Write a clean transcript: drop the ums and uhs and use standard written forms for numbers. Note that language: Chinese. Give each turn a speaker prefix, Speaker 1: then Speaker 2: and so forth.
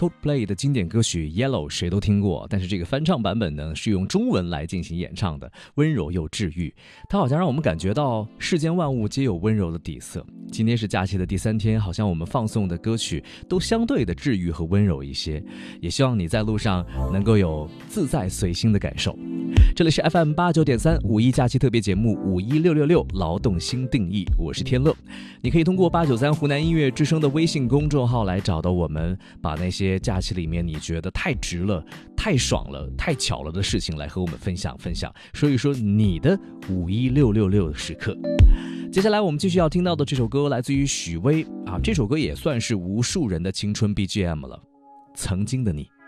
Speaker 1: Coldplay 的经典歌曲 Yellow 谁都听过，但是这个翻唱版本呢是用中文来进行演唱的，温柔又治愈。它好像让我们感觉到世间万物皆有温柔的底色。今天是假期的第3天，好像我们放送的歌曲都相对的治愈和温柔一些，也希望你在路上能够有自在随心的感受。这里是 FM89.3 五一假期特别节目51666劳动新定义，我是天乐。你可以通过893湖南音乐之声的微信公众号来找到我们，把那些假期里面你觉得太值了、太爽了、太巧了的事情来和我们分享，说一说你的51666的时刻。接下来我们继续要听到的这首歌来自于许巍这首歌也算是无数人的青春 BGM 了，曾经的你。